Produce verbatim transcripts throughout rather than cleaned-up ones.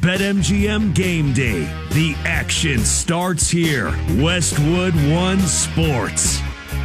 BetMGM Game Day. The action starts here. Westwood One Sports.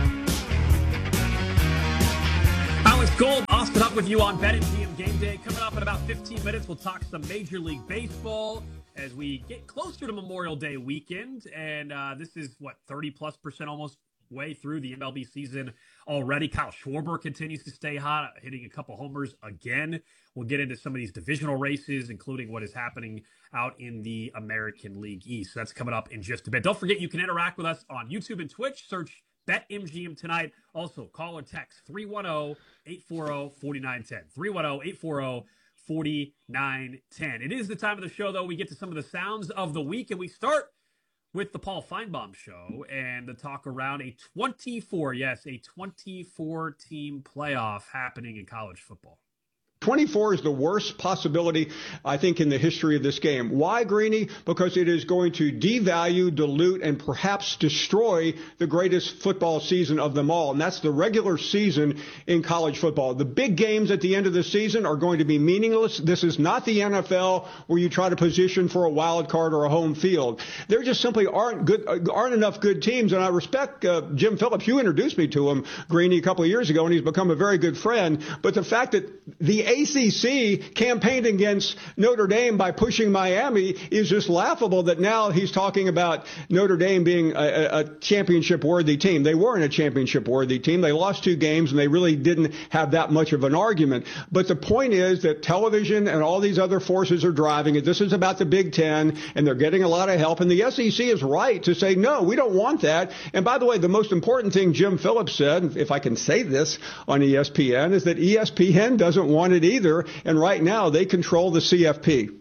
Alex Gold, Austin up with you on BetMGM Game Day. Coming up in about fifteen minutes, we'll talk some Major League Baseball as we get closer to Memorial Day weekend. And uh, this is, what, thirty plus percent almost way through the M L B season already. Kyle Schwarber continues to stay hot, hitting a couple homers again. We'll get into some of these divisional races, including what is happening out in the American League East. So that's coming up in just a bit. Don't forget, you can interact with us on YouTube and Twitch. Search BetMGM tonight. Also, call or text three one zero, eight four zero, four nine one zero. three one zero, eight four zero, four nine one zero. It is the time of the show, though. We get to some of the sounds of the week, and we start with the Paul Finebaum Show and the talk around a twenty-four, yes, a twenty-four team playoff happening in college football. twenty-four is the worst possibility, I think, in the history of this game. Why, Greeny? Because it is going to devalue, dilute, and perhaps destroy the greatest football season of them all, and that's the regular season in college football. The big games at the end of the season are going to be meaningless. This is not the N F L where you try to position for a wild card or a home field. There just simply aren't good, aren't enough good teams, and I respect uh, Jim Phillips. You introduced me to him, Greeny, a couple of years ago, and he's become a very good friend. But the fact that the A C C campaigned against Notre Dame by pushing Miami is just laughable, that now he's talking about Notre Dame being a, a championship-worthy team. They weren't a championship-worthy team. They lost two games, and they really didn't have that much of an argument. But the point is that television and all these other forces are driving it. This is about the Big Ten, and they're getting a lot of help. And the S E C is right to say, no, we don't want that. And by the way, the most important thing Jim Phillips said, if I can say this on E S P N, is that E S P N doesn't want it either, and right now they control the C F P.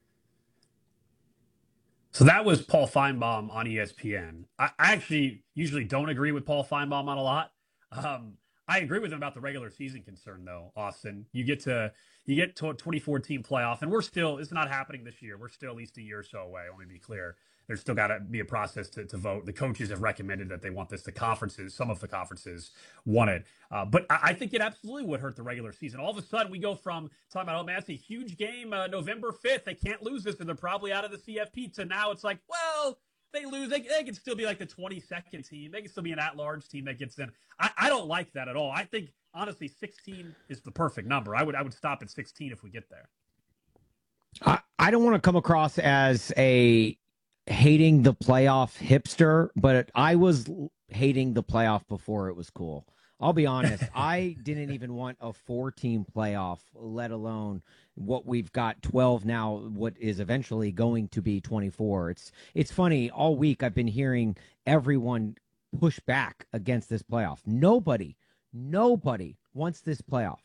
So that was Paul Finebaum on E S P N. I, I actually usually don't agree with Paul Finebaum on a lot. Um, I agree with him about the regular season concern, though, Austin. You get to you get to a twenty-four team playoff, and we're still, it's not happening this year. We're still at least a year or so away. Let me be clear. There's still got to be a process to, to vote. The coaches have recommended that they want this. The conferences, some of the conferences want it. Uh, but I, I think it absolutely would hurt the regular season. All of a sudden, we go from talking about, oh, man, it's a huge game, uh, November fifth. They can't lose this, and they're probably out of the C F P. To now it's like, well, they lose. They, they can still be like the twenty-second team. They can still be an at-large team that gets in. I, I don't like that at all. I think, honestly, sixteen is the perfect number. I would I would stop at sixteen if we get there. I, I don't want to come across as a hating the playoff hipster, but I was hating the playoff before it was cool. I'll be honest. I didn't even want a four-team playoff, let alone what we've got twelve now, what is eventually going to be twenty-four. It's it's funny. All week I've been hearing everyone push back against this playoff. Nobody, nobody wants this playoff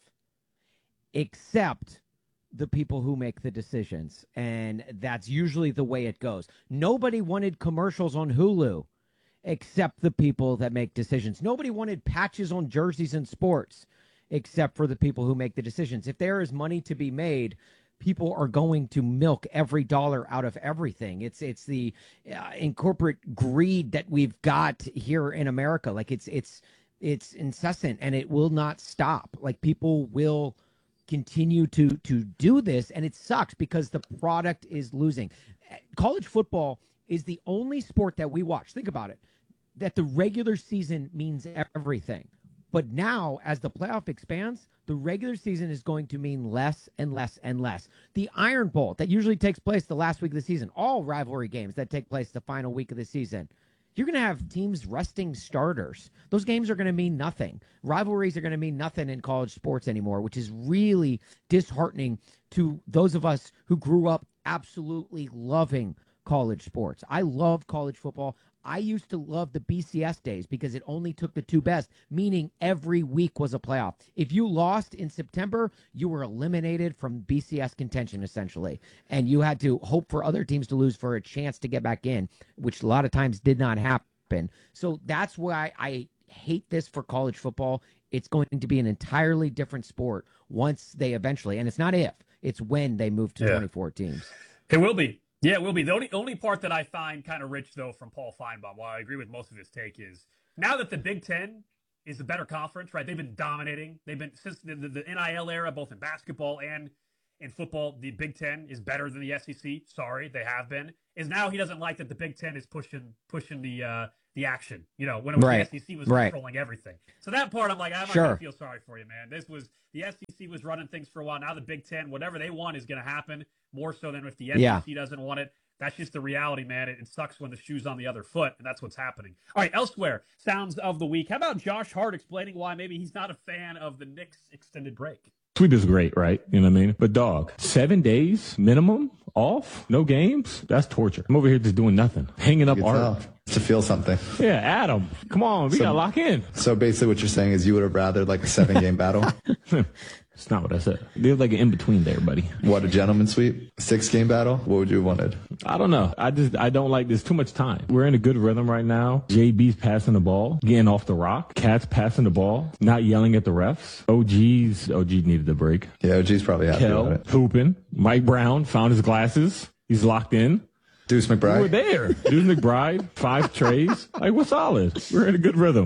except the people who make the decisions. And that's usually the way it goes. Nobody wanted commercials on Hulu except the people that make decisions. Nobody wanted patches on jerseys and sports except for the people who make the decisions. If there is money to be made, people are going to milk every dollar out of everything. It's it's the uh, in corporate greed that we've got here in America. Like it's it's it's incessant, and it will not stop. Like people will continue to to do this, and it sucks because the product is losing. College football is the only sport that we watch. Think about it, that the regular season means everything. But now, as the playoff expands, the regular season is going to mean less and less and less. The Iron Bowl that usually takes place the last week of the season, all rivalry games that take place the final week of the season, you're going to have teams resting starters. Those games are going to mean nothing. Rivalries are going to mean nothing in college sports anymore, which is really disheartening to those of us who grew up absolutely loving college sports. I love college football. I used to love the B C S days because it only took the two best, meaning every week was a playoff. If you lost in September, you were eliminated from B C S contention, essentially. And you had to hope for other teams to lose for a chance to get back in, which a lot of times did not happen. So that's why I hate this for college football. It's going to be an entirely different sport once they eventually, and it's not if, it's when they move to yeah. twenty-four teams. It will be. Yeah, it will be. The only, only part that I find kind of rich, though, from Paul Finebaum, while I agree with most of his take, is now that the Big Ten is the better conference, right? They've been dominating. They've been, since the, the, the N I L era, both in basketball and in football, the Big Ten is better than the S E C. Sorry, they have been. Is now he doesn't like that the Big Ten is pushing pushing the uh, the action. You know, when it was right. the S E C was right. controlling everything. So that part, I'm like, I'm not sure. gonna feel sorry for you, man. This was the S E C was running things for a while. Now the Big Ten, whatever they want is going to happen. More so than if the S E C yeah. doesn't want it. That's just the reality, man. It, it sucks when the shoe's on the other foot, and that's what's happening. All right, elsewhere, sounds of the week. How about Josh Hart explaining why maybe he's not a fan of the Knicks' extended break? Sweep is great, right? You know what I mean? But dog, seven days minimum off, no games, that's torture. I'm over here just doing nothing, hanging up art. To feel something. Yeah, Adam, come on, we so, gotta lock in. So basically what you're saying is you would have rather like a seven game battle? It's not what I said. There's like an in-between there, buddy. What, a gentleman sweep? Six-game battle? What would you have wanted? I don't know. I just, I don't like, there's too much time. We're in a good rhythm right now. J B's passing the ball, getting off the rock. Cat's passing the ball, not yelling at the refs. O G's, O G needed the break. Yeah, O G's probably happy Kel, about it. hooping. Mike Brown found his glasses. He's locked in. Deuce McBride. We were there. Deuce McBride, five trays. Like, we're solid. We're in a good rhythm.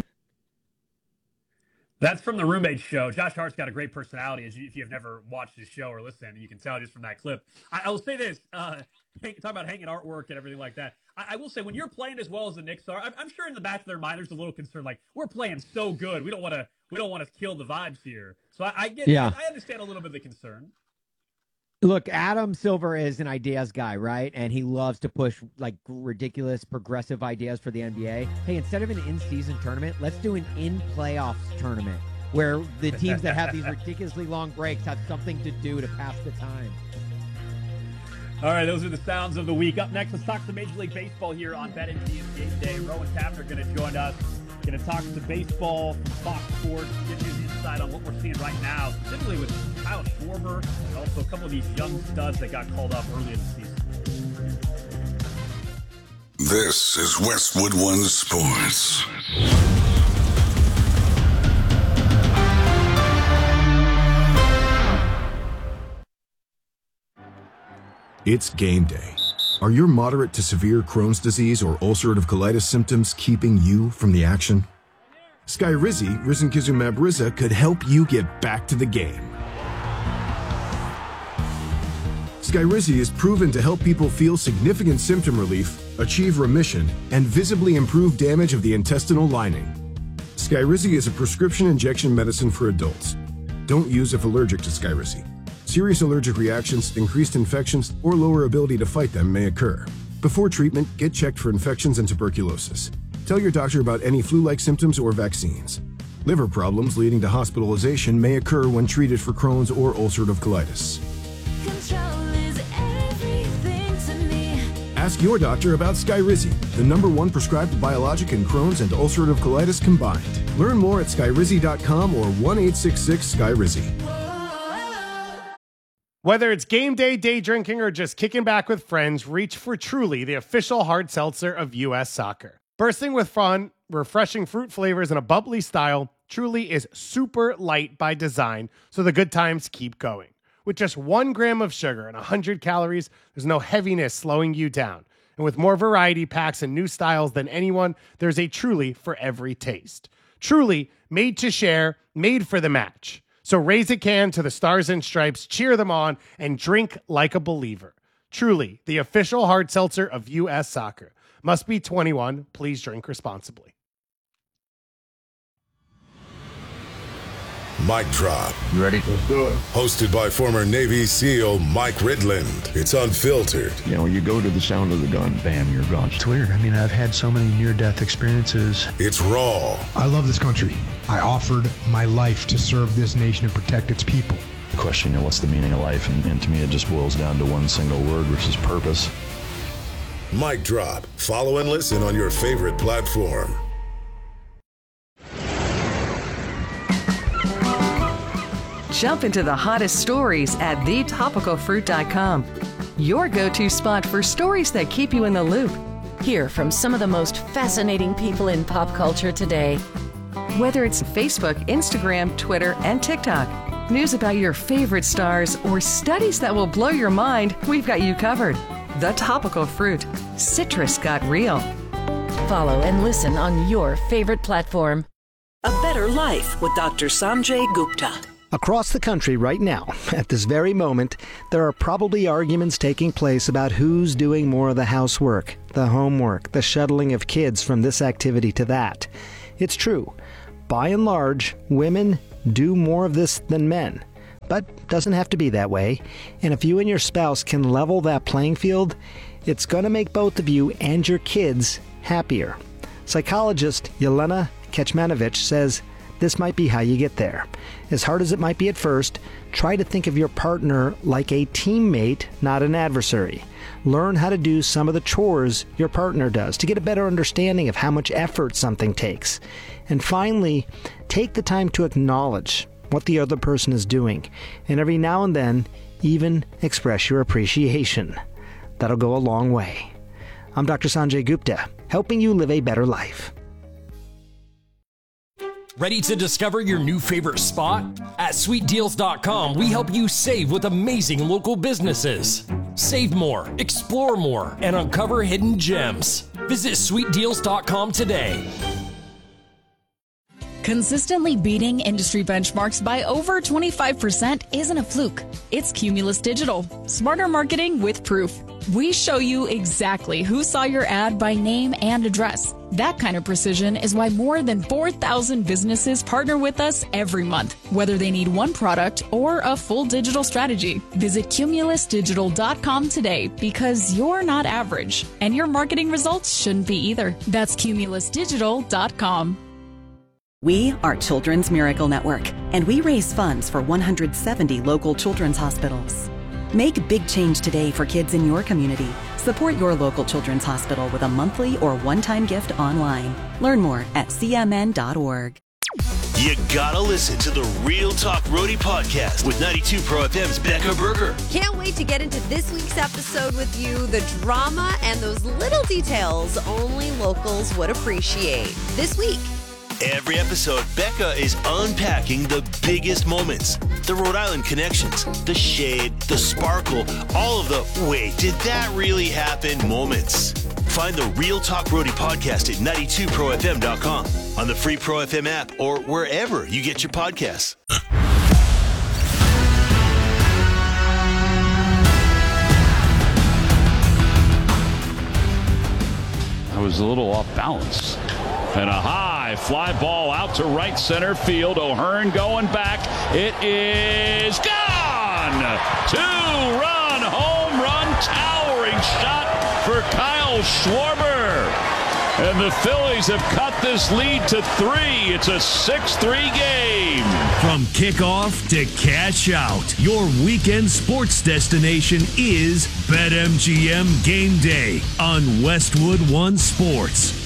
That's from the Roommate show. Josh Hart's got a great personality. As you, if you've never watched his show or listened, you can tell just from that clip. I, I will say this: uh, talk about hanging artwork and everything like that. I, I will say, when you're playing as well as the Knicks are, I'm, I'm sure in the back of their mind there's a little concern, like we're playing so good, we don't want to, we don't want to kill the vibes here. So I, I get, yeah. I understand a little bit of the concern. Look, Adam Silver is an ideas guy, right? And he loves to push like ridiculous progressive ideas for the N B A. Hey, instead of an in-season tournament, let's do an in-playoffs tournament where the teams that have these ridiculously long breaks have something to do to pass the time. All right, those are the sounds of the week. Up next, let's talk to Major League Baseball here on BetMGM Game Day. Rowan Tavener going to join us. Going to talk to baseball from Fox Sports, give you an insight on what we're seeing right now, specifically with Kyle Schwarber and also a couple of these young studs that got called up early in the season. This is Westwood One Sports. It's game day. Are your moderate to severe Crohn's disease or ulcerative colitis symptoms keeping you from the action? Skyrizi, risankizumab Riza, could help you get back to the game. Skyrizi is proven to help people feel significant symptom relief, achieve remission, and visibly improve damage of the intestinal lining. Skyrizi is a prescription injection medicine for adults. Don't use if allergic to Skyrizi. Serious allergic reactions, increased infections, or lower ability to fight them may occur. Before treatment, get checked for infections and tuberculosis. Tell your doctor about any flu-like symptoms or vaccines. Liver problems leading to hospitalization may occur when treated for Crohn's or ulcerative colitis. Control is everything to me. Ask your doctor about Skyrizi, the number one prescribed biologic in Crohn's and ulcerative colitis combined. Learn more at skyrizi dot com or one eight six six Skyrizi. Whether it's game day, day drinking, or just kicking back with friends, reach for Truly, the official hard seltzer of U S Soccer. Bursting with fun, refreshing fruit flavors, and a bubbly style, Truly is super light by design, so the good times keep going. With just one gram of sugar and one hundred calories, there's no heaviness slowing you down. And with more variety packs and new styles than anyone, there's a Truly for every taste. Truly, made to share, made for the match. So raise a can to the Stars and Stripes, cheer them on, and drink like a believer. Truly, the official hard seltzer of U S Soccer. Must be twenty-one. Please drink responsibly. Mic Drop. You ready? Let's do it. Hosted by former Navy SEAL Mike Ridland. It's unfiltered. You know, you go to the sound of the gun, bam, you're gone. It's weird. I mean, I've had so many near-death experiences. It's raw. I love this country. I offered my life to serve this nation and protect its people. The question, you know, what's the meaning of life? And, and to me, it just boils down to one single word, which is purpose. Mic Drop. Follow and listen on your favorite platform. Jump into the hottest stories at the topical fruit dot com. Your go-to spot for stories that keep you in the loop. Hear from some of the most fascinating people in pop culture today. Whether it's Facebook, Instagram, Twitter, and TikTok, news about your favorite stars, or studies that will blow your mind, we've got you covered. The Topical Fruit. Citrus got real. Follow and listen on your favorite platform. A Better Life with Doctor Sanjay Gupta. Across the country right now, at this very moment, there are probably arguments taking place about who's doing more of the housework, the homework, the shuttling of kids from this activity to that. It's true. By and large, women do more of this than men. But doesn't have to be that way. And if you and your spouse can level that playing field, it's going to make both of you and your kids happier. Psychologist Yelena Kecmanovic says this might be how you get there. As hard as it might be at first, try to think of your partner like a teammate, not an adversary. Learn how to do some of the chores your partner does to get a better understanding of how much effort something takes. And finally, take the time to acknowledge what the other person is doing, and every now and then, even express your appreciation. That'll go a long way. I'm Doctor Sanjay Gupta, helping you live a better life. Ready to discover your new favorite spot? At sweet deals dot com, we help you save with amazing local businesses. Save more, explore more, and uncover hidden gems. Visit sweet deals dot com today. Consistently beating industry benchmarks by over twenty-five percent isn't a fluke. It's Cumulus Digital. Smarter marketing with proof. We show you exactly who saw your ad by name and address. That kind of precision is why more than four thousand businesses partner with us every month, whether they need one product or a full digital strategy. Visit cumulus digital dot com today because you're not average, and your marketing results shouldn't be either. That's cumulus digital dot com. We are Children's Miracle Network, and we raise funds for one hundred seventy local children's hospitals. Make a big change today for kids in your community. Support your local children's hospital with a monthly or one-time gift online. Learn more at c m n dot org. You gotta listen to the Real Talk Roadie podcast with ninety-two Pro F M's Becca Berger. Can't wait to get into this week's episode with you. The drama and those little details only locals would appreciate. This week, every episode, Becca is unpacking the biggest moments, the Rhode Island connections, the shade, the sparkle, all of the wait, did that really happen moments. Find the Real Talk Roadie podcast at ninety-two pro f m dot com, on the free Pro F M app, or wherever you get your podcasts. I was a little off balance. And a high fly ball out to right center field. O'Hearn going back. It is gone. Two-run home run, towering shot for Kyle Schwarber. And the Phillies have cut this lead to three. It's a six three game. From kickoff to cash out, your weekend sports destination is BetMGM Game Day on Westwood One Sports.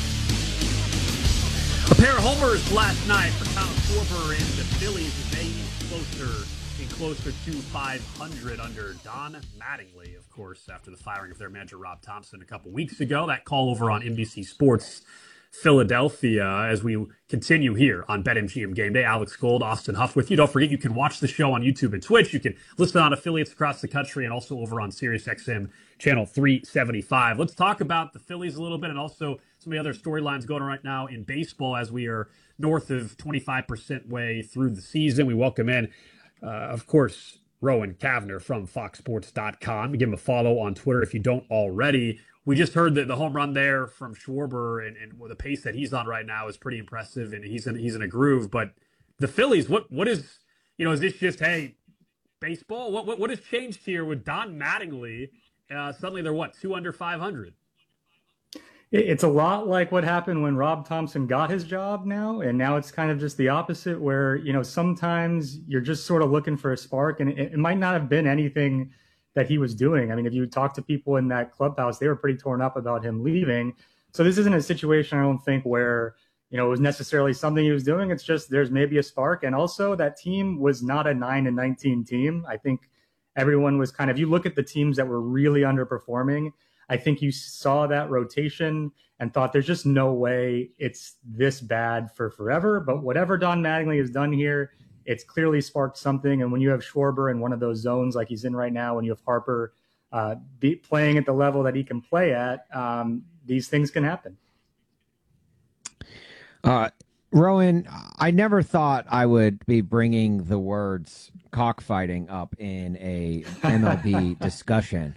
A pair of homers last night for Kyle Schwarber and the Phillies as they inch closer and closer to five hundred under Don Mattingly, of course, after the firing of their manager Rob Thompson a couple weeks ago. That call over on N B C Sports Philadelphia as we continue here on BetMGM Game Day. Alex Gold, Austin Huff with you. Don't forget you can watch the show on YouTube and Twitch. You can listen on affiliates across the country and also over on SiriusXM channel three seventy-five. Let's talk about the Phillies a little bit and also some of the other storylines going on right now in baseball as we are north of twenty-five percent way through the season. We welcome in, uh, of course, Rowan Cavner from fox sports dot com. Give him a follow on Twitter if you don't already. We just heard that the home run there from Schwarber and, and the pace that he's on right now is pretty impressive, and he's in, he's in a groove. But the Phillies, what what is, you know, is this just, hey, baseball? What what, what has changed here with Don Mattingly? Uh, suddenly they're, what, two under five hundred? It's a lot like what happened when Rob Thompson got his job now, and now it's kind of just the opposite where, you know, sometimes you're just sort of looking for a spark, and it, it might not have been anything that he was doing. I mean, if you talk to people in that clubhouse, they were pretty torn up about him leaving. So this isn't a situation, I don't think, where, you know, it was necessarily something he was doing. It's just there's maybe a spark. And also that team was not a nine and nineteen team. I think everyone was kind of, you look at the teams that were really underperforming, I think you saw that rotation and thought there's just no way it's this bad for forever. But whatever Don Mattingly has done here, it's clearly sparked something. And when you have Schwarber in one of those zones like he's in right now, when you have Harper uh, be playing at the level that he can play at, um, these things can happen. Uh, Rowan, I never thought I would be bringing the words cockfighting up in a M L B discussion.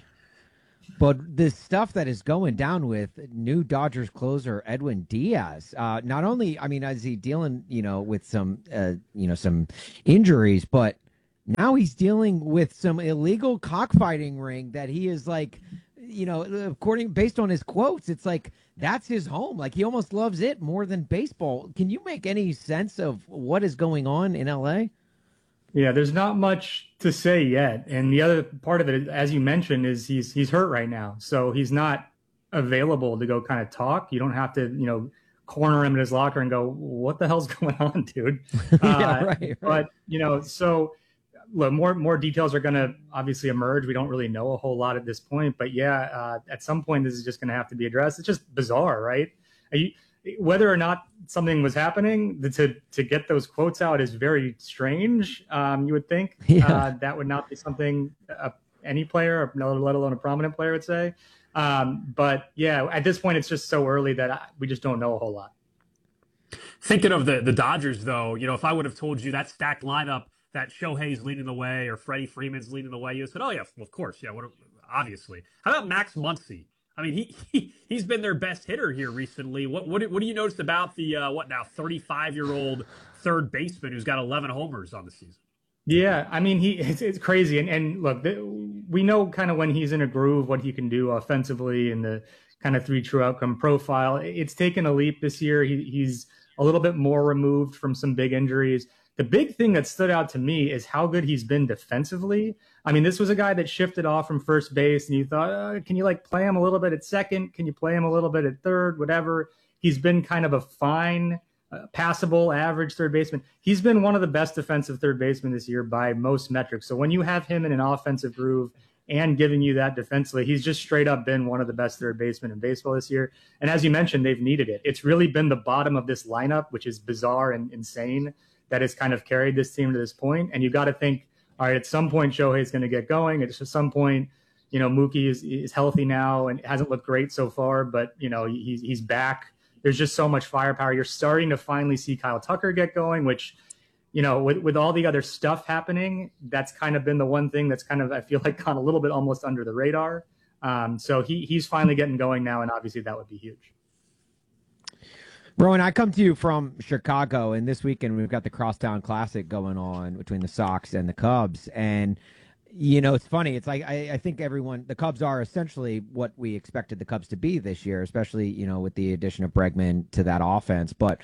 But the stuff that is going down with new Dodgers closer Edwin Diaz, uh, not only, I mean, is he dealing, you know, with some, uh, you know, some injuries, but now he's dealing with some illegal cockfighting ring that he is like, you know, according based on his quotes, it's like that's his home. Like he almost loves it more than baseball. Can you make any sense of what is going on in L A? Yeah, there's not much to say yet. And the other part of it, as you mentioned, is he's he's hurt right now. So he's not available to go kind of talk. You don't have to, you know, corner him in his locker and go, what the hell's going on, dude? yeah, uh, right, right. But, you know, so look, more more details are going to obviously emerge. We don't really know a whole lot at this point. But yeah, uh, at some point, this is just going to have to be addressed. It's just bizarre, right? Are you, whether or not something was happening, to to get those quotes out is very strange. Um, you would think yeah. uh, that would not be something uh, any player, let alone a prominent player, would say. Um, but yeah, at this point, it's just so early that I, we just don't know a whole lot. Thinking of the the Dodgers, though, you know, if I would have told you that stacked lineup that Shohei's leading the way or Freddie Freeman's leading the way, you said, "Oh yeah, well, of course, yeah, what, obviously." How about Max Muncy? I mean, he, he he's been their best hitter here recently. What what what do you notice about the uh, what now thirty-five year old third baseman who's got eleven homers on the season? Yeah, I mean, he it's, it's crazy. And and look, the, we know kind of when he's in a groove what he can do offensively and the kind of three true outcome profile. It's taken a leap this year. He, he's a little bit more removed from some big injuries. The big thing that stood out to me is how good he's been defensively. I mean, this was a guy that shifted off from first base, and you thought, uh, can you like play him a little bit at second? Can you play him a little bit at third? Whatever. He's been kind of a fine, uh, passable, average third baseman. He's been one of the best defensive third basemen this year by most metrics. So when you have him in an offensive groove and giving you that defensively, he's just straight up been one of the best third basemen in baseball this year. And as you mentioned, they've needed it. It's really been the bottom of this lineup, which is bizarre and insane, that has kind of carried this team to this point. And you got to think, all right, at some point, Shohei's going to get going. At some point, you know, Mookie is, is healthy now and hasn't looked great so far, but, you know, he's, he's back. There's just so much firepower. You're starting to finally see Kyle Tucker get going, which, you know, with, with all the other stuff happening, that's kind of been the one thing that's kind of, I feel like, gone a little bit almost under the radar. Um, so he he's finally getting going now, and obviously that would be huge. Rowan, I come to you from Chicago, and this weekend we've got the Crosstown Classic going on between the Sox and the Cubs. And, you know, it's funny. It's like I, I think everyone, the Cubs are essentially what we expected the Cubs to be this year, especially, you know, with the addition of Bregman to that offense. But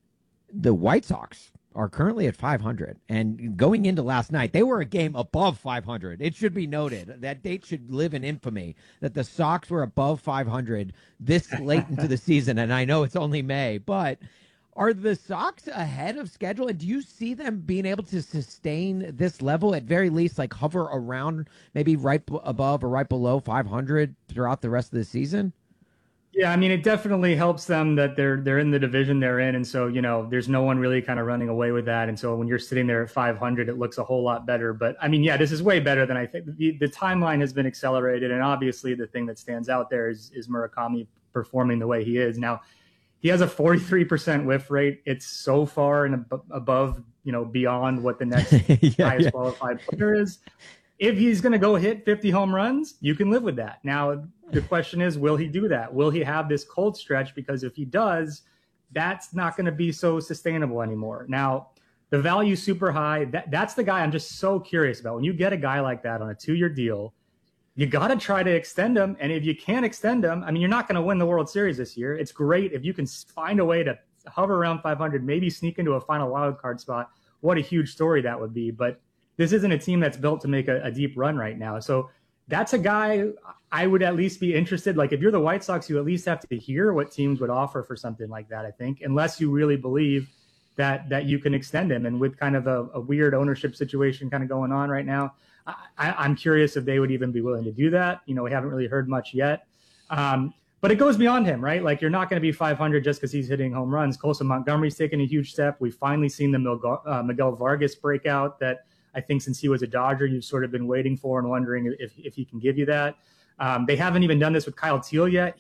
the White Sox are currently at five hundred, and going into last night, they were a game above five hundred. It should be noted that date should live in infamy that the Sox were above five hundred this late into the season. And I know it's only May, but are the Sox ahead of schedule? And do you see them being able to sustain this level, at very least, like hover around maybe right above or right below five hundred throughout the rest of the season? Yeah, I mean, it definitely helps them that they're they're in the division they're in, and so, you know, there's no one really kind of running away with that. And so when you're sitting there at five hundred, it looks a whole lot better. But I mean, yeah, this is way better than I think. The, the timeline has been accelerated, and obviously the thing that stands out there is is Murakami performing the way he is now. He has a forty-three percent whiff rate. It's so far and ab- above, you know, beyond what the next yeah, highest yeah. qualified player is. If he's going to go hit fifty home runs, you can live with that. Now, the question is, will he do that? Will he have this cold stretch? Because if he does, that's not going to be so sustainable anymore. Now, the value super high. That, that's the guy I'm just so curious about. When you get a guy like that on a two-year deal, you got to try to extend him. And if you can't extend him, I mean, you're not going to win the World Series this year. It's great if you can find a way to hover around five hundred, maybe sneak into a final wild card spot. What a huge story that would be. But this isn't a team that's built to make a, a deep run right now. So that's a guy I would at least be interested. Like, if you're the White Sox, you at least have to hear what teams would offer for something like that, I think, unless you really believe that that you can extend him. And with kind of a, a weird ownership situation kind of going on right now, I, I'm curious if they would even be willing to do that. You know, we haven't really heard much yet. Um, but it goes beyond him, right? Like, you're not going to be five hundred just because he's hitting home runs. Colson Montgomery's taken a huge step. We've finally seen the Miguel, uh, Miguel Vargas breakout that I think since he was a Dodger, you've sort of been waiting for and wondering if, if he can give you that. Um, they haven't even done this with Kyle Teal yet. He's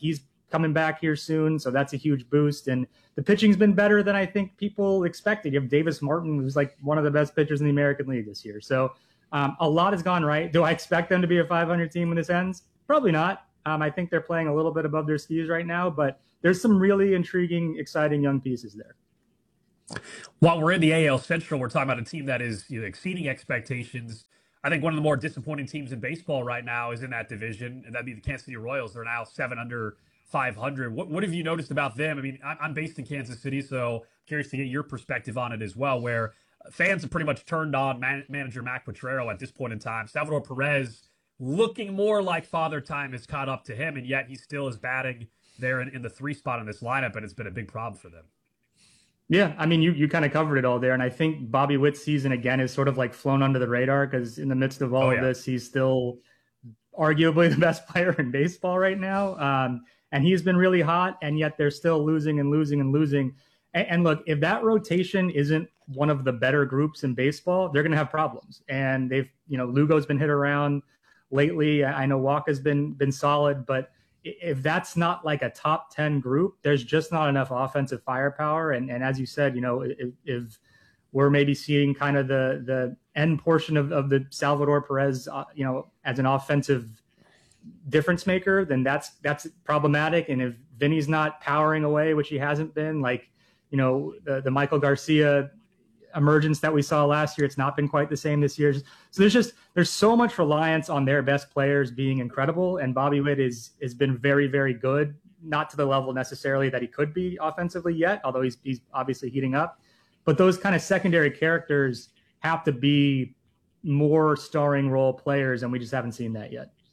coming back here soon, so that's a huge boost. And the pitching's been better than I think people expected. You have Davis Martin, who's like one of the best pitchers in the American League this year. So um, a lot has gone right. Do I expect them to be a five hundred team when this ends? Probably not. Um, I think they're playing a little bit above their skis right now, but there's some really intriguing, exciting young pieces there. While we're in the A L Central, we're talking about a team that is, you know, exceeding expectations. I think one of the more disappointing teams in baseball right now is in that division, and that'd be the Kansas City Royals. They're now seven under five hundred. What, what have you noticed about them? I mean, I'm based in Kansas City, so curious to get your perspective on it as well, where fans have pretty much turned on man- manager Mac Potrero at this point in time. Salvador Perez looking more like Father Time has caught up to him, and yet he still is batting there in, in the three spot in this lineup, and it's been a big problem for them. Yeah, I mean, you you kind of covered it all there. And I think Bobby Witt's season, again, is sort of like flown under the radar because in the midst of all Oh, of yeah. this, he's still arguably the best player in baseball right now. Um, and he's been really hot, and yet they're still losing and losing and losing. And, and look, if that rotation isn't one of the better groups in baseball, they're going to have problems. And they've, you know, Lugo's been hit around lately. I know Walker's been been solid, but if that's not like a top ten group, there's just not enough offensive firepower. And, and as you said, you know, if, if we're maybe seeing kind of the, the end portion of, of the Salvador Perez, uh, you know, as an offensive difference maker, then that's, that's problematic. And if Vinny's not powering away, which he hasn't been, like, you know, the, the Michael Garcia emergence that we saw last year, it's not been quite the same this year. So there's just there's so much reliance on their best players being incredible, and Bobby Witt is has been very, very good, not to the level necessarily that he could be offensively yet, although he's he's obviously heating up. But those kind of secondary characters have to be more starring role players, and we just haven't seen that yet.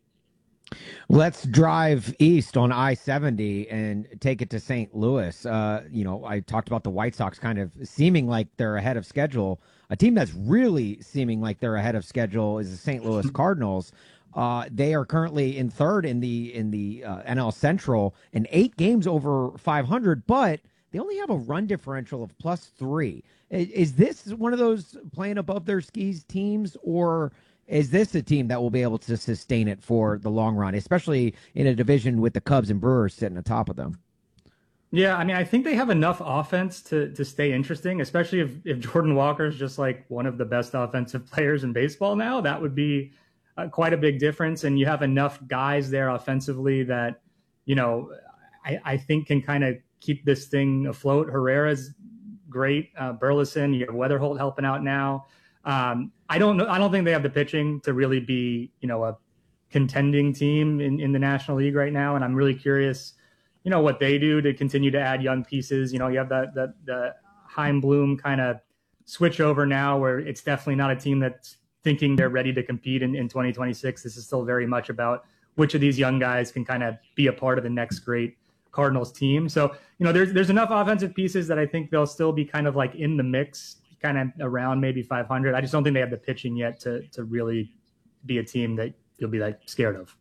Let's drive east on I seventy and take it to Saint Louis. Uh, you know, I talked about the White Sox kind of seeming like they're ahead of schedule. A team that's really seeming like they're ahead of schedule is the Saint Louis Cardinals. Uh, they are currently in third in the in the uh, N L Central and eight games over five hundred, but they only have a run differential of plus three. Is, is this one of those playing above their skis teams, or is this a team that will be able to sustain it for the long run, especially in a division with the Cubs and Brewers sitting atop of them? Yeah, I mean, I think they have enough offense to to stay interesting, especially if, if Jordan Walker is just like one of the best offensive players in baseball now. That would be uh, quite a big difference. And you have enough guys there offensively that, you know, I, I think can kind of keep this thing afloat. Herrera's great. Uh, Burleson, you have Weatherholt helping out now. Um, I don't know. I don't think they have the pitching to really be, you know, a contending team in, in the National League right now. And I'm really curious, you know, what they do to continue to add young pieces. You know, you have that, that, the Heim Bloom kind of switch over now where it's definitely not a team that's thinking they're ready to compete in, in twenty twenty-six. This is still very much about which of these young guys can kind of be a part of the next great Cardinals team. So, you know, there's, there's enough offensive pieces that I think they'll still be kind of like in the mix, kind of around maybe five hundred. I just don't think they have the pitching yet to to really be a team that you'll be like scared of.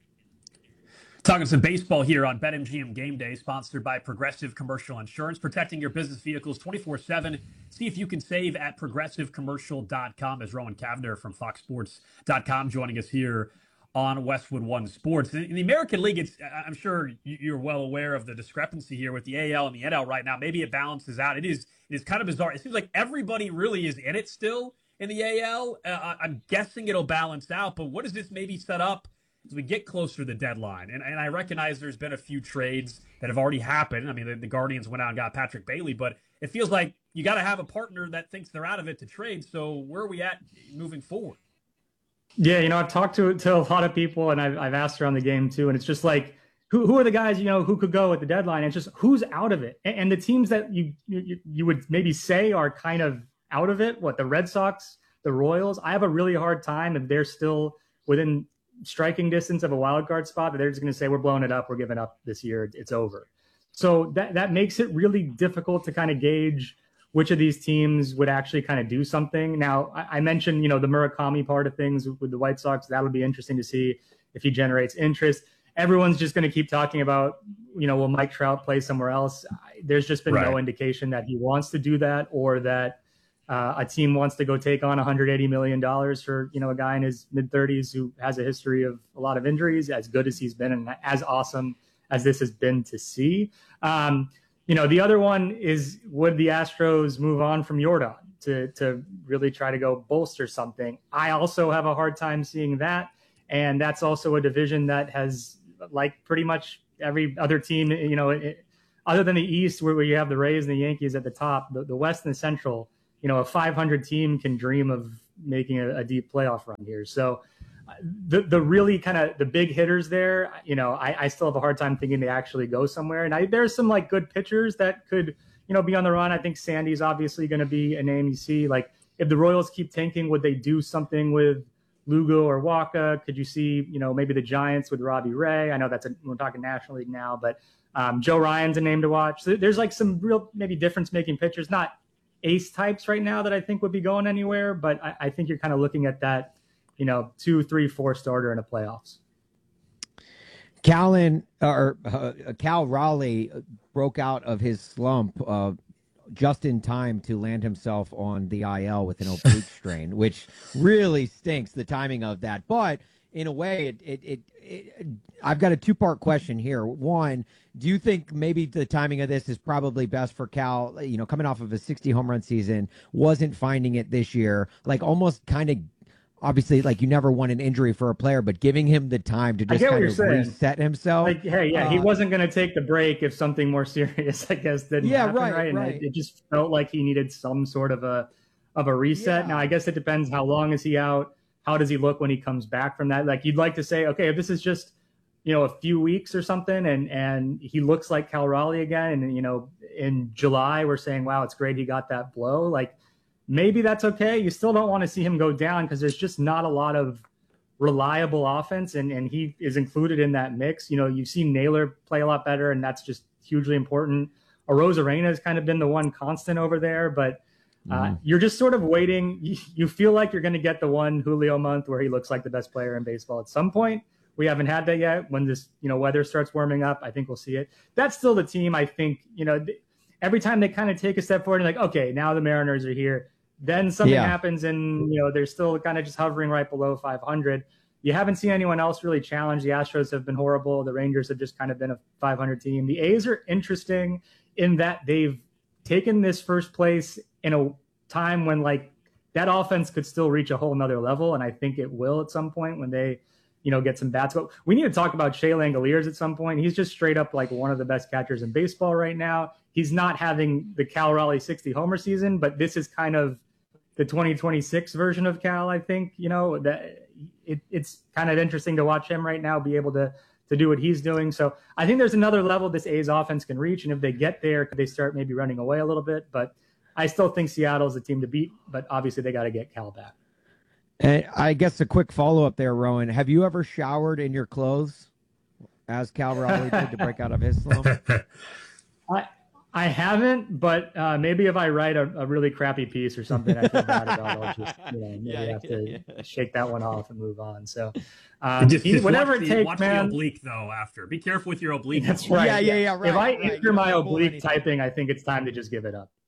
Talking some baseball here on BetMGM Game Day, sponsored by Progressive Commercial Insurance, protecting your business vehicles twenty-four seven. See if you can save at progressive commercial dot com. As Rowan Cavender from fox sports dot com joining us here on Westwood One Sports. In the American League, it's, I'm sure you're well aware of the discrepancy here with the A L and the N L right now. Maybe it balances out. It is it is kind of bizarre. It seems like everybody really is in it still in the A L. Uh, I'm guessing it'll balance out, but what does this maybe set up as we get closer to the deadline? And, and I recognize there's been a few trades that have already happened. I mean, the, the Guardians went out and got Patrick Bailey, but it feels like you got to have a partner that thinks they're out of it to trade. So where are we at moving forward? Yeah, you know, I've talked to to a lot of people, and I've I've asked around the game too, and it's just like, who who are the guys, you know, who could go at the deadline? And it's just who's out of it, and, and the teams that you, you you would maybe say are kind of out of it. What, the Red Sox, the Royals? I have a really hard time if they're still within striking distance of a wild card spot that they're just going to say we're blowing it up, we're giving up this year, it's over. So that that makes it really difficult to kind of gauge which of these teams would actually kind of do something. Now, I, I mentioned, you know, the Murakami part of things with the White Sox. That'll be interesting to see if he generates interest. Everyone's just going to keep talking about, you know, will Mike Trout play somewhere else? There's just been Right. no indication that he wants to do that, or that uh, a team wants to go take on one hundred eighty million dollars for, you know, a guy in his mid thirties who has a history of a lot of injuries, as good as he's been and as awesome as this has been to see. Um, you know, the other one is, would the Astros move on from Yordan to, to really try to go bolster something? I also have a hard time seeing that. And that's also a division that has, like pretty much every other team, you know, it, other than the East, where, where you have the Rays and the Yankees at the top, the, the West and the Central, you know, a five hundred team can dream of making a, a deep playoff run here. So the the really kind of the big hitters there, you know, I, I still have a hard time thinking they actually go somewhere. And I, there's some like good pitchers that could, you know, be on the run. I think Sandy's obviously going to be a name you see. Like if the Royals keep tanking, would they do something with Lugo or Waka? Could you see, you know, maybe the Giants with Robbie Ray? I know that's a, we're talking National League now, but um, Joe Ryan's a name to watch. So there's like some real maybe difference making pitchers, not ace types right now that I think would be going anywhere, but I, I think you're kind of looking at that, you know, two, three, four starter in the playoffs. Callan or uh, Cal Raleigh broke out of his slump uh, just in time to land himself on the I L with an oblique strain, which really stinks, the timing of that. But in a way, it, it, it, it I've got a two-part question here. One, do you think maybe the timing of this is probably best for Cal, you know, coming off of a sixty home run season, wasn't finding it this year, like almost kind of, obviously, like you never want an injury for a player, but giving him the time to just kind of reset himself. Like, hey, yeah, uh, he wasn't going to take the break if something more serious, I guess, didn't yeah, happen, right, right? And right. It, it just felt like he needed some sort of a of a reset. Yeah. Now, I guess it depends how long is he out? How does he look when he comes back from that? Like, you'd like to say, okay, if this is just, you know, a few weeks or something, and and he looks like Cal Raleigh again, and, you know, in July, we're saying, wow, it's great he got that blow. Like, maybe that's okay. You still don't want to see him go down because there's just not a lot of reliable offense, and, and he is included in that mix. You know, you've seen Naylor play a lot better, and that's just hugely important. Arozarena has kind of been the one constant over there, but uh, mm. you're just sort of waiting. You, you feel like you're going to get the one Julio month where he looks like the best player in baseball at some point. We haven't had that yet. When this, you know, weather starts warming up, I think we'll see it. That's still the team. I think, you know, th- every time they kind of take a step forward and like, okay, now the Mariners are here. Then something Yeah. happens and, you know, they're still kind of just hovering right below five hundred. You haven't seen anyone else really challenge. The Astros have been horrible. The Rangers have just kind of been a five hundred team. The A's are interesting in that they've taken this first place in a time when, like, that offense could still reach a whole nother level, and I think it will at some point when they, you know, get some bats. But we need to talk about Shea Langoliers at some point. He's just straight up like one of the best catchers in baseball right now. He's not having the Cal Raleigh sixty homer season, but this is kind of the twenty twenty-six version of Cal, I think. You know, that it, it's kind of interesting to watch him right now be able to to do what he's doing. So I think there's another level this A's offense can reach, and if they get there, could they start maybe running away a little bit? But I still think Seattle's the team to beat, but obviously they got to get Cal back. And I guess a quick follow-up there, Rowan. Have you ever showered in your clothes as Cal Raleigh did to break out of his slump? I I haven't, but uh, maybe if I write a, a really crappy piece or something I feel bad about, I'll just, you know, maybe Yeah, have to yeah, yeah. shake that one off and move on. So um, just, he- just whatever watch it the, takes, watch man. the oblique though. After, be careful with your oblique. That's right. Yeah, yeah, yeah, right, If I right. enter You my don't pull oblique anything. typing, I think it's time to just give it up.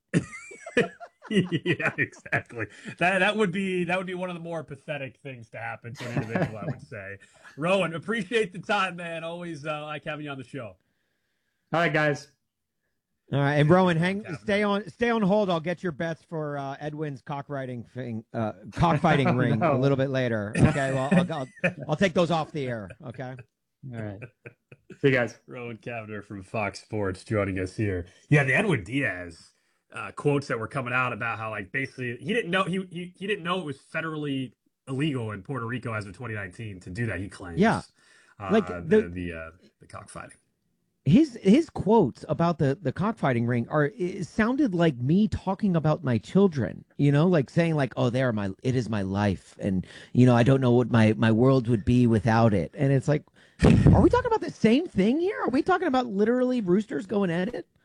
Yeah, exactly. That that would be that would be one of the more pathetic things to happen to an individual, I would say. Rowan, appreciate the time, man. Always uh, like having you on the show. All right, guys. All right, and Rowan, hang, stay on, stay on hold. I'll get your bets for uh, Edwin's cockfighting thing, uh, cockfighting ring no. a little bit later. Okay, well, I'll, I'll, I'll take those off the air. Okay. All right. See you guys. Rowan Cavender from Fox Sports joining us here. Yeah, the Edwin Diaz uh, quotes that were coming out about how, like, basically he didn't know he, he he didn't know it was federally illegal in Puerto Rico as of twenty nineteen to do that. He claims. Yeah, uh, like the the- the uh, the cockfighting. His his quotes about the the cockfighting ring are it sounded like me talking about my children, you know, like saying like, oh, they're my it is my life, and you know I don't know what my my world would be without it. And it's like, are we talking about the same thing here? Are we talking about literally roosters going at it?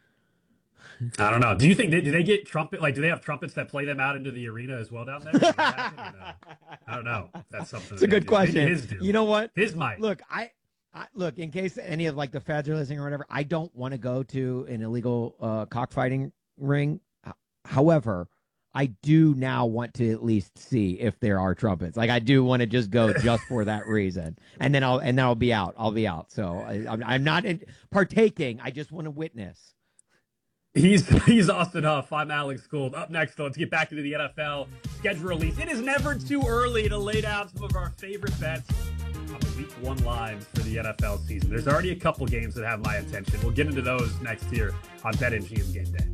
I don't know. Do you think they, do they get trumpet? Like, do they have trumpets that play them out into the arena as well down there? Does that happen or no? I don't know. That's something. It's a that good they do. question. Maybe his do. You know what? His might. Look, I, I look in case any of like the feds are listening or whatever. I don't want to go to an illegal uh, cockfighting ring. H- However, I do now want to at least see if there are trumpets. Like I do want to just go just for that reason, and then I'll and then I'll be out. I'll be out. So I, I'm, I'm not in, partaking. I just want to witness. He's he's Austin Huff. I'm Alex Gould. Up next, though, let's get back into the N F L schedule release. It is never too early to lay down some of our favorite bets on the week one lines for the N F L season. There's already a couple games that have my attention. We'll get into those next here on BetMGM Game Day.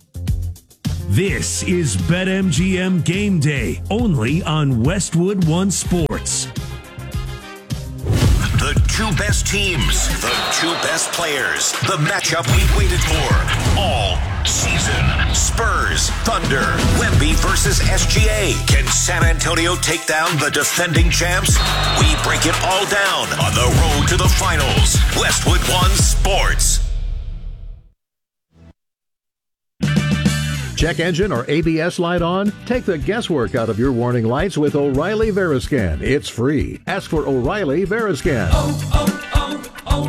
This is BetMGM Game Day, only on Westwood One Sports. The two best teams, the two best players, the matchup we've waited for all season. Spurs, Thunder, Wemby versus S G A. Can San Antonio take down the defending champs? We break it all down on the road to the finals. Westwood One Sports. Check engine or A B S light on? Take the guesswork out of your warning lights with O'Reilly Veriscan. It's free. Ask for O'Reilly Veriscan. Oh,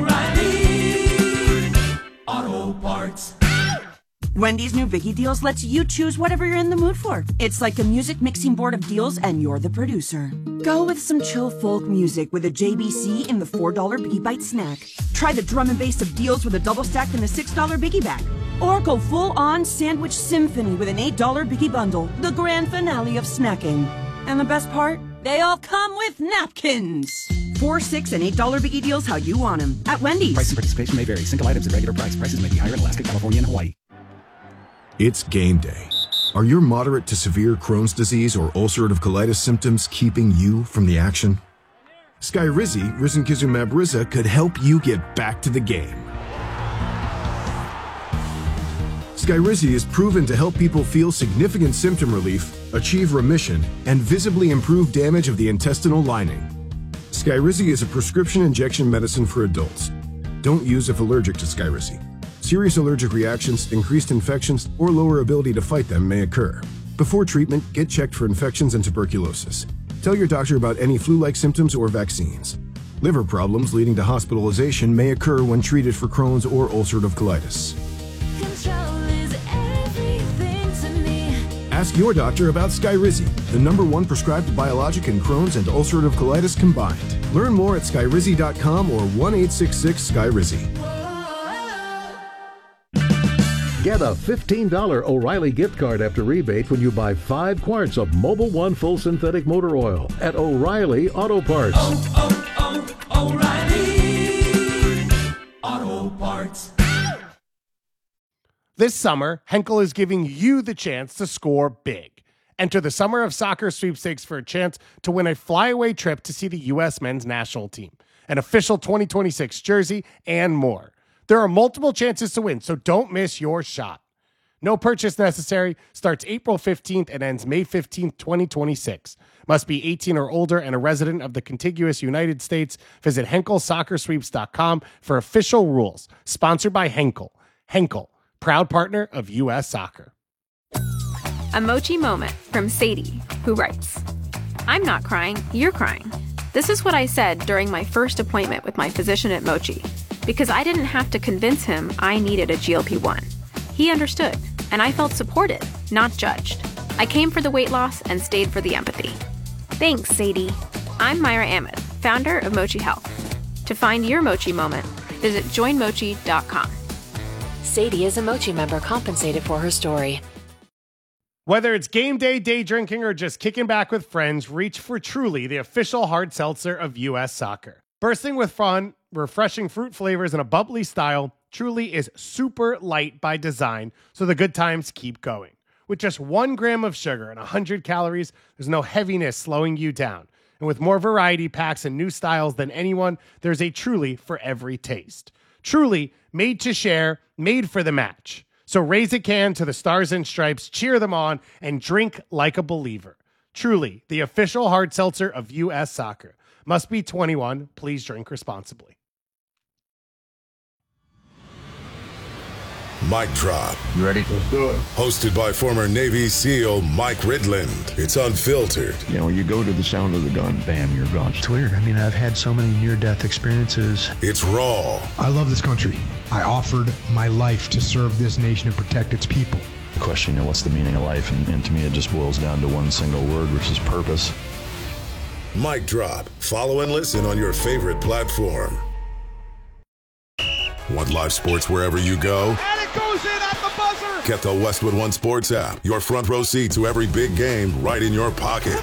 oh, oh, O'Reilly Auto Parts. Wendy's new Biggie Deals lets you choose whatever you're in the mood for. It's like a music mixing board of deals, and you're the producer. Go with some chill folk music with a J B C in the four dollar Biggie Bite snack. Try the drum and bass of deals with a double stack in the six dollar Biggie Bag. Or go full-on sandwich symphony with an eight dollar Biggie Bundle, the grand finale of snacking. And the best part? They all come with napkins. Four, six, and eight dollar Biggie Deals how you want them at Wendy's. Price and participation may vary. Single items at regular price. Prices may be higher in Alaska, California, and Hawaii. It's game day. Are your moderate to severe Crohn's disease or ulcerative colitis symptoms keeping you from the action? Skyrizi, risankizumab Riza, could help you get back to the game. Skyrizi is proven to help people feel significant symptom relief, achieve remission, and visibly improve damage of the intestinal lining. Skyrizi is a prescription injection medicine for adults. Don't use if allergic to Skyrizi. Serious allergic reactions, increased infections, or lower ability to fight them may occur. Before treatment, get checked for infections and tuberculosis. Tell your doctor about any flu-like symptoms or vaccines. Liver problems leading to hospitalization may occur when treated for Crohn's or ulcerative colitis. Ask your doctor about Skyrizi, the number one prescribed biologic in Crohn's and ulcerative colitis combined. Learn more at skyrizi dot com or one eight six six Skyrizi. Get a fifteen dollar O'Reilly gift card after rebate when you buy five quarts of Mobil One Full Synthetic Motor Oil at O'Reilly Auto Parts. Oh, oh, oh, O'Reilly Auto Parts. This summer, Henkel is giving you the chance to score big. Enter the Summer of Soccer sweepstakes for a chance to win a flyaway trip to see the U S men's national team, an official twenty twenty-six jersey, and more. There are multiple chances to win, so don't miss your shot. No purchase necessary. Starts April fifteenth and ends May fifteenth, twenty twenty-six. Must be eighteen or older and a resident of the contiguous United States. Visit henkel soccer sweeps dot com for official rules. Sponsored by Henkel. Henkel, proud partner of U S Soccer. A Mochi moment from Sadie, who writes, I'm not crying, you're crying. This is what I said during my first appointment with my physician at Mochi, because I didn't have to convince him I needed a G L P one. He understood, and I felt supported, not judged. I came for the weight loss and stayed for the empathy. Thanks, Sadie. I'm Myra Ahmed, founder of Mochi Health. To find your Mochi moment, visit join mochi dot com. Sadie is a Mochi member compensated for her story. Whether it's game day, day drinking, or just kicking back with friends, reach for Truly, the official hard seltzer of U S Soccer. Bursting with fun, refreshing fruit flavors, and a bubbly style, Truly is super light by design, so the good times keep going. With just one gram of sugar and one hundred calories, there's no heaviness slowing you down. And with more variety packs and new styles than anyone, there's a Truly for every taste. Truly, made to share, made for the match. So raise a can to the Stars and Stripes, cheer them on, and drink like a believer. Truly, the official hard seltzer of U S Soccer. Must be twenty-one. Please drink responsibly. Mic drop. You ready? Let's do it. Hosted by former Navy SEAL Mike Ridland. It's unfiltered. You know, you go to the sound of the gun, bam, you're gone. It's weird. I mean, I've had so many near-death experiences. It's raw. I love this country. I offered my life to serve this nation and protect its people. question, you know, what's the meaning of life? And, and to me, it just boils down to one single word, which is purpose. Mic drop. Follow and listen on your favorite platform. Want live sports wherever you go? And it goes in at the buzzer! Get the Westwood One Sports app. Your front row seat to every big game right in your pocket.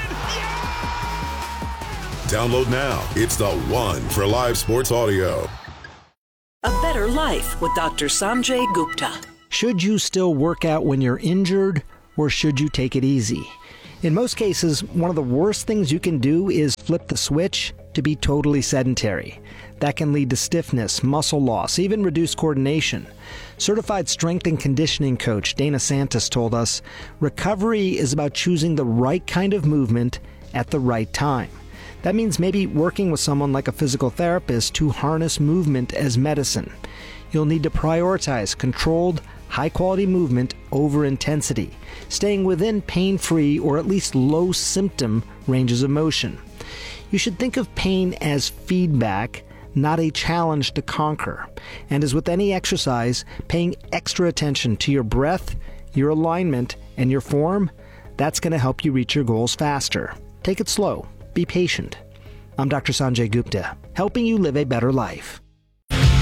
Download now. It's the one for live sports audio. A better life with Doctor Sanjay Gupta. Should you still work out when you're injured, or should you take it easy? In most cases, one of the worst things you can do is flip the switch to be totally sedentary. That can lead to stiffness, muscle loss, even reduced coordination. Certified strength and conditioning coach Dana Santos told us, recovery is about choosing the right kind of movement at the right time. That means maybe working with someone like a physical therapist to harness movement as medicine. You'll need to prioritize controlled, high-quality movement over intensity, staying within pain-free or at least low-symptom ranges of motion. You should think of pain as feedback, not a challenge to conquer. And as with any exercise, paying extra attention to your breath, your alignment, and your form, that's going to help you reach your goals faster. Take it slow. Be patient. I'm Doctor Sanjay Gupta, helping you live a better life.